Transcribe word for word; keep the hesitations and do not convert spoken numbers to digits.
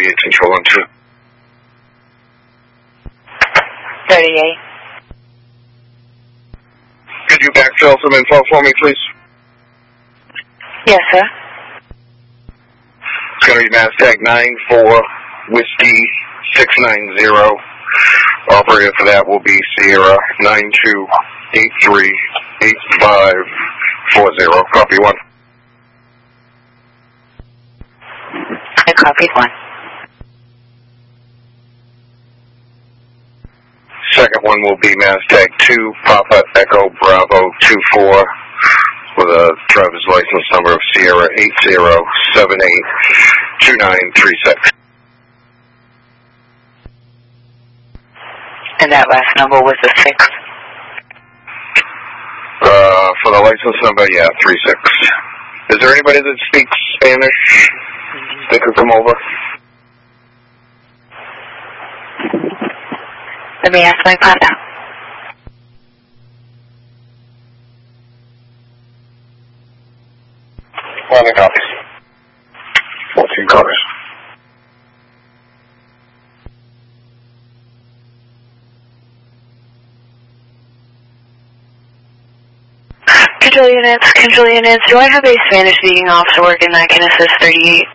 thirty-eight, control on two. thirty-eight. Could you backfill some info for me, please? Yes, sir. It's going to be NASDAQ nine four Whiskey six nine zero. Operator for that will be Sierra nine two eight three eight five four zero. Copy one. I copied one. Second one will be NASDAQ two Papa Echo Bravo two four with a driver's license number of Sierra eight zero seven eight two nine three six. And that last number was a six? Uh, for the license number, yeah, three six. Is there anybody that speaks Spanish that could come over? Let me ask my partner. One copies. fourteen copies. Control units, control units. Do I have a Spanish speaking officer working that can assist thirty-eight?